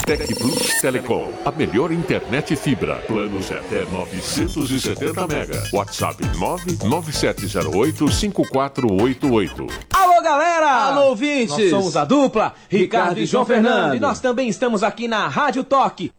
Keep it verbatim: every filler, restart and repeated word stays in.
Tec Plus Telecom, a melhor internet fibra. Planos até novecentos e setenta mega. WhatsApp nove nove sete zero oito cinco quatro oito oito. Alô, galera! Alô, ouvintes! Nós somos a dupla, Ricardo, Ricardo e João Fernando. E nós também estamos aqui na Rádio Toque,